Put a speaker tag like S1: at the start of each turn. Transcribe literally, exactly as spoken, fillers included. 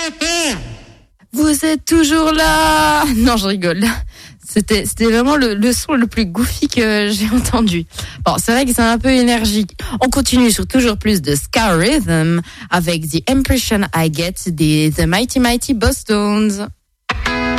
S1: Vous êtes toujours là. Non, je rigole. C'était, c'était vraiment le, le son le plus goofy que j'ai entendu. Bon, c'est vrai que c'est un peu énergique. On continue sur toujours plus de ska rhythm avec The Impression I Get des The Mighty Mighty Bosstones.